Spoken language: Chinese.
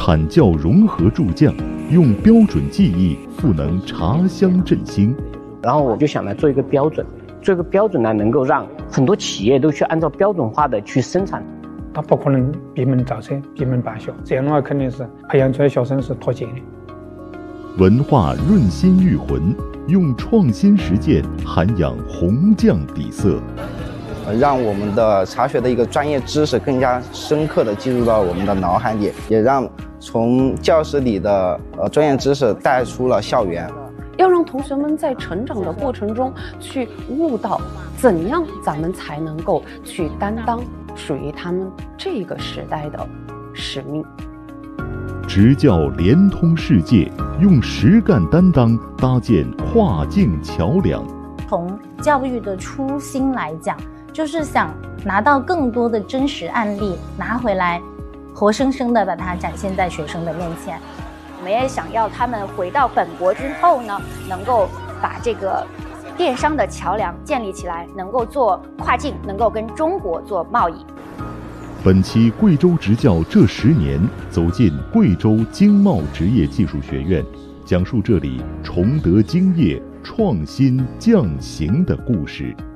产教融合助教，用标准技艺赋能茶乡振兴。 然后我就想来做一个标准，做一个标准呢，能够让很多企业都去按照标准化的去生产。 他不可能闭门造车、闭门办学，这样的话肯定是培养出来学生是脱节的。 文化润心育魂，用创新实践涵养红匠底色， 让我们的茶学的一个专业知识更加深刻地进入到我们的脑海里，也让从教室里的专业知识带出了校园。 要让同学们在成长的过程中去悟到，怎样咱们才能够去担当属于他们这个时代的使命。 执教连通世界，用实干担当搭建跨境桥梁。 从教育的初心来讲，就是想拿到更多的真实案例，拿回来活生生的把它展现在学生的面前。 我们也想要他们回到本国之后呢，能够把这个电商的桥梁建立起来，能够做跨境，能够跟中国做贸易。 本期贵州执教这10年，走进贵州经贸职业技术学院，讲述这里崇德兴业、创新匠行的故事。